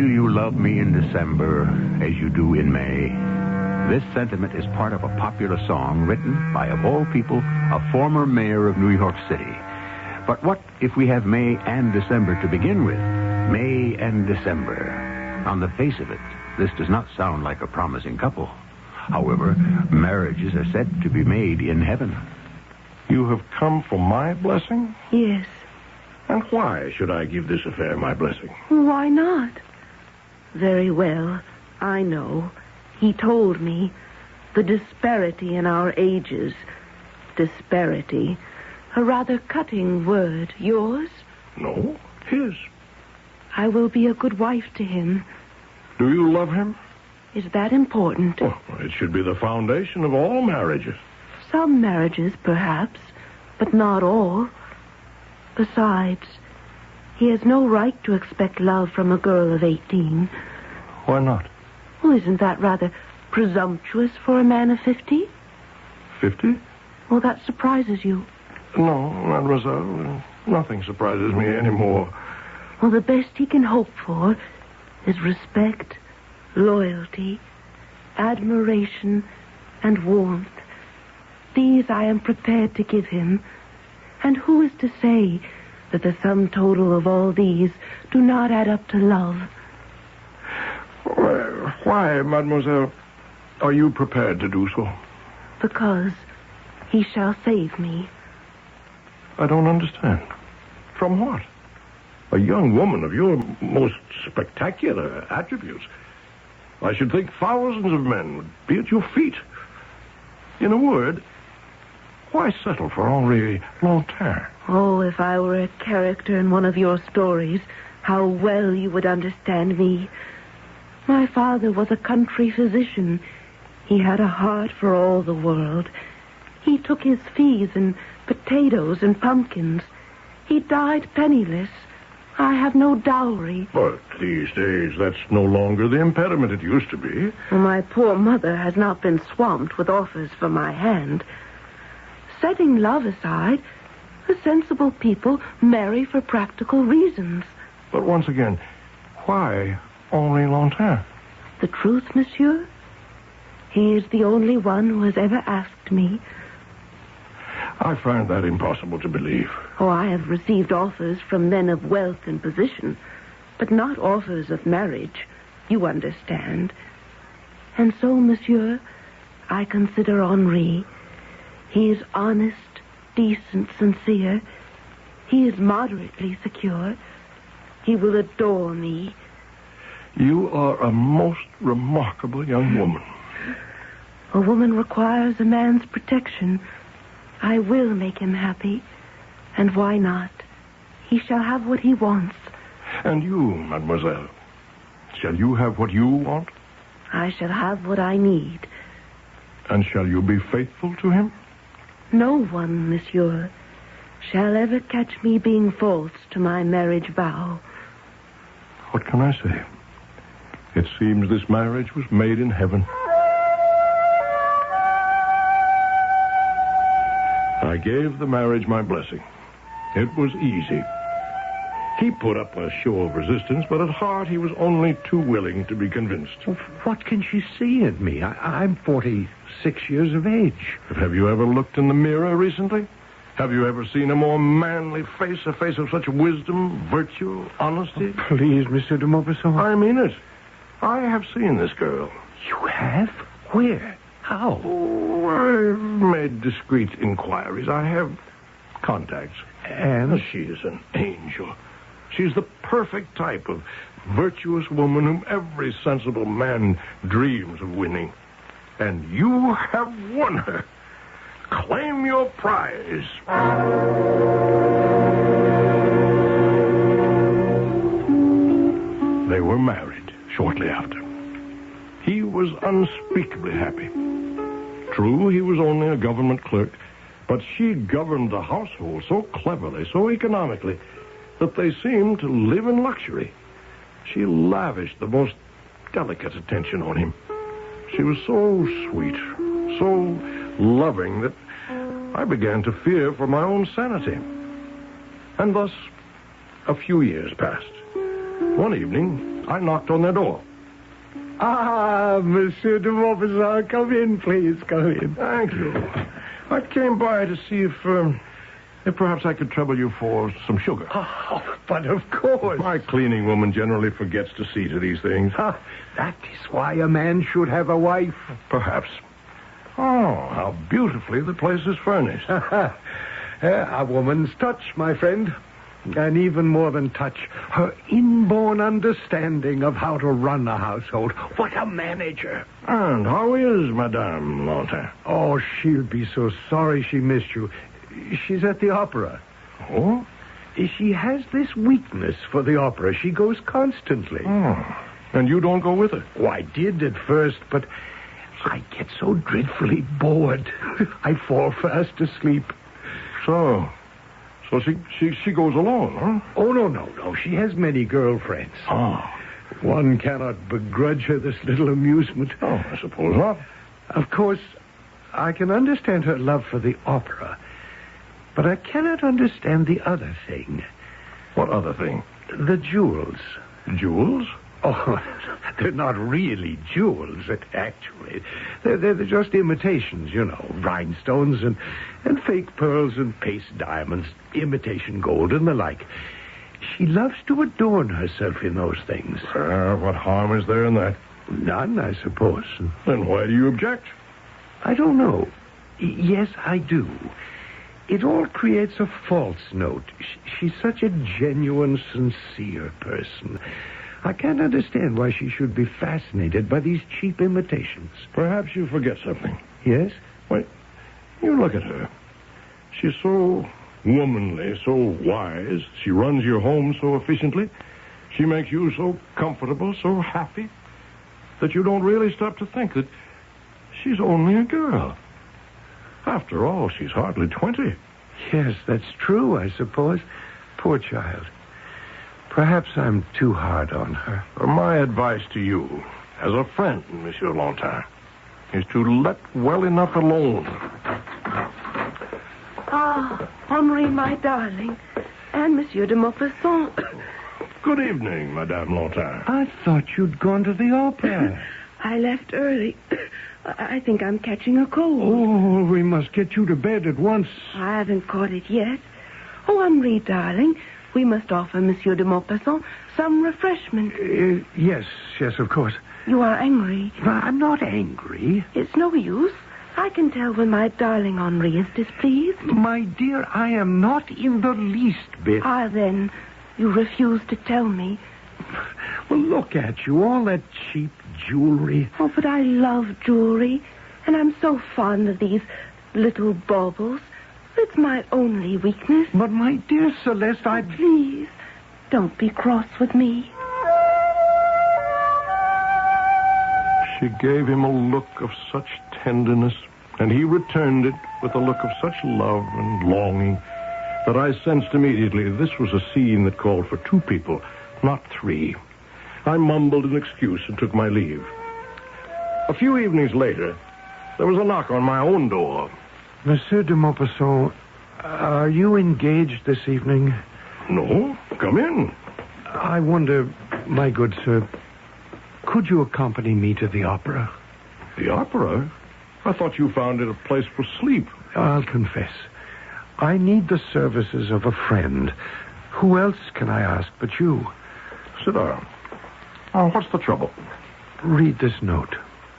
you love me in December as you do in May? This sentiment is part of a popular song written by, of all people, a former mayor of New York City. But what if we have May and December to begin with? May and December. On the face of it, this does not sound like a promising couple. However, marriages are said to be made in heaven. You have come for my blessing? Yes. And why should I give this affair my blessing? Why not? Very well, I know. He told me the disparity in our ages. Disparity. A rather cutting word. Yours? No, his. I will be a good wife to him. Do you love him? Is that important? Oh, it should be the foundation of all marriages. Some marriages, perhaps, but not all. Besides, he has no right to expect love from a girl of 18. Why not? Well, isn't that rather presumptuous for a man of 50? 50? Well, that surprises you. No, mademoiselle. Nothing surprises me anymore. Well, the best he can hope for is respect, loyalty, admiration, and warmth. These I am prepared to give him. And who is to say that the sum total of all these do not add up to love? Why, mademoiselle, are you prepared to do so? Because he shall save me. I don't understand. From what? A young woman of your most spectacular attributes. I should think thousands of men would be at your feet. In a word, why settle for Henri Lantin? Oh, if I were a character in one of your stories, how well you would understand me. My father was a country physician. He had a heart for all the world. He took his fees in potatoes and pumpkins. He died penniless. I have no dowry. But these days, that's no longer the impediment it used to be. Well, my poor mother has not been swamped with offers for my hand. Setting love aside, the sensible people marry for practical reasons. But once again, why Henri Lantin? The truth, monsieur? He is the only one who has ever asked me. I find that impossible to believe. Oh, I have received offers from men of wealth and position, but not offers of marriage. You understand. And so, monsieur, I consider Henri. He is honest, decent, sincere. He is moderately secure. He will adore me. You are a most remarkable young woman. A woman requires a man's protection. I will make him happy. And why not? He shall have what he wants. And you, mademoiselle, shall you have what you want? I shall have what I need. And shall you be faithful to him? No one, monsieur, shall ever catch me being false to my marriage vow. What can I say? It seems this marriage was made in heaven. I gave the marriage my blessing. It was easy. He put up a show of resistance, but at heart he was only too willing to be convinced. Well, what can she see in me? I'm 46 years of age. But have you ever looked in the mirror recently? Have you ever seen a more manly face, a face of such wisdom, virtue, honesty? Oh, please, Monsieur de Maupassant. I mean it. I have seen this girl. You have? Where? How? Oh, I've made discreet inquiries. I have contacts. And? She is an angel. She's the perfect type of virtuous woman whom every sensible man dreams of winning. And you have won her. Claim your prize. They were married shortly after. He was unspeakably happy. True, he was only a government clerk, but she governed the household so cleverly, so economically, that they seemed to live in luxury. She lavished the most delicate attention on him. She was so sweet, so loving that I began to fear for my own sanity. And thus, a few years passed. One evening, I knocked on their door. Ah, Monsieur de Maupassant, come in, please, come in. Thank you. I came by to see if perhaps I could trouble you for some sugar. Oh, but of course. My cleaning woman generally forgets to see to these things. That is why a man should have a wife. Perhaps. Oh, how beautifully the place is furnished. A woman's touch, my friend. And even more than touch, her inborn understanding of how to run a household. What a manager. And how is Madame Lantin? Oh, she'll be so sorry she missed you. She's at the opera. Oh? She has this weakness for the opera. She goes constantly. Oh. And you don't go with her? Oh, I did at first, but I get so dreadfully bored. I fall fast asleep. So she goes alone, huh? Oh, no. She has many girlfriends. Oh. One cannot begrudge her this little amusement. Oh, I suppose not. Of course, I can understand her love for the opera, but I cannot understand the other thing. What other thing? The jewels. Jewels? Oh, they're not really jewels, actually. They're just imitations, rhinestones and fake pearls and paste diamonds, imitation gold and the like. She loves to adorn herself in those things. What harm is there in that? None, I suppose. Then why do you object? I don't know. Yes, I do. It all creates a false note. She's such a genuine, sincere person. I can't understand why she should be fascinated by these cheap imitations. Perhaps you forget something. Yes? Wait, you look at her. She's so womanly, so wise. She runs your home so efficiently. She makes you so comfortable, so happy, that you don't really stop to think that she's only a girl. After all, she's hardly 20. Yes, that's true, I suppose. Poor child. Perhaps I'm too hard on her. My advice to you, as a friend, Monsieur Lantin, is to let well enough alone. Ah, Henri, my darling. And Monsieur de Maupassant. Good evening, Madame Lantin. I thought you'd gone to the opera. I left early. I think I'm catching a cold. Oh, we must get you to bed at once. I haven't caught it yet. Oh, Henri, darling, we must offer Monsieur de Maupassant some refreshment. Yes, of course. You are angry. I'm not angry. It's no use. I can tell when my darling Henri is displeased. My dear, I am not in the least bit. Ah, then, you refuse to tell me. Well, look at you, all that cheap jewelry. Oh, but I love jewelry, and I'm so fond of these little baubles. It's my only weakness. But, my dear Celeste, Please, don't be cross with me. She gave him a look of such tenderness, and he returned it with a look of such love and longing, that I sensed immediately this was a scene that called for 2 people, not 3. I mumbled an excuse and took my leave. A few evenings later, there was a knock on my own door. Monsieur de Maupassant, are you engaged this evening? No, come in. I wonder, my good sir, could you accompany me to the opera? The opera? I thought you found it a place for sleep. I'll confess. I need the services of a friend. Who else can I ask but you? Sit down. What's the trouble? Read this note.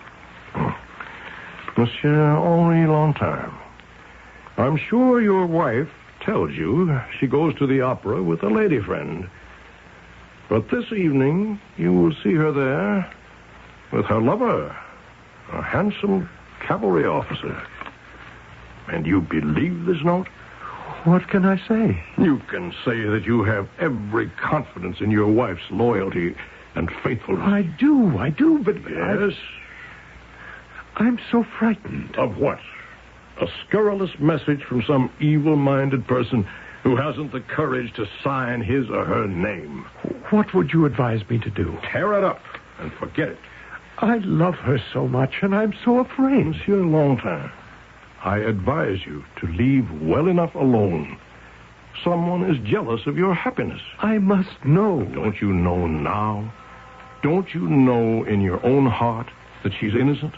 Monsieur Henri Lantin, I'm sure your wife tells you she goes to the opera with a lady friend. But this evening, you will see her there with her lover, a handsome cavalry officer. And you believe this note? What can I say? You can say that you have every confidence in your wife's loyalty and faithfulness. I do, but... Yes? I'm so frightened. Of what? A scurrilous message from some evil-minded person who hasn't the courage to sign his or her name. What would you advise me to do? Tear it up and forget it. I love her so much, and I'm so afraid. Monsieur Lantin, I advise you to leave well enough alone someone is jealous of your happiness. I must know. Don't you know now? Don't you know in your own heart that she's innocent?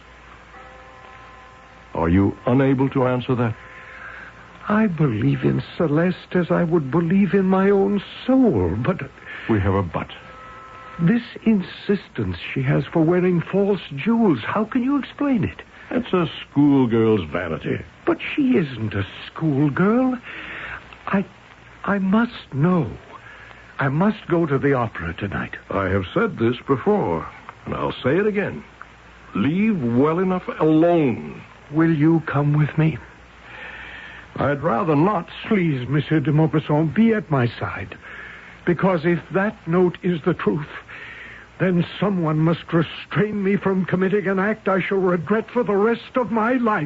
Are you unable to answer that? I believe in Celeste as I would believe in my own soul, but... We have a but. This insistence she has for wearing false jewels, how can you explain it? It's a schoolgirl's vanity. But she isn't a schoolgirl. I must know. I must go to the opera tonight. I have said this before, and I'll say it again. Leave well enough alone. Will you come with me? I'd rather not. Please, Monsieur de Maupassant, be at my side. Because if that note is the truth, then someone must restrain me from committing an act I shall regret for the rest of my life.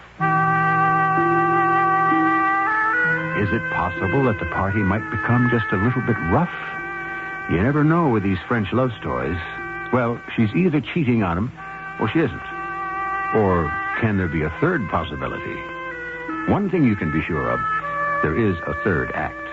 Is it possible that the party might become just a little bit rough? You never know with these French love stories. Well, she's either cheating on him or she isn't. Or can there be a third possibility? One thing you can be sure of, there is a third act.